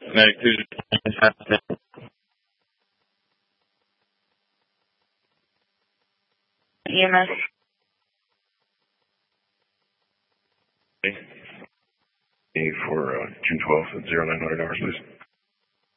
Medic 2. EMS. For June 12th at 0900 hours, please.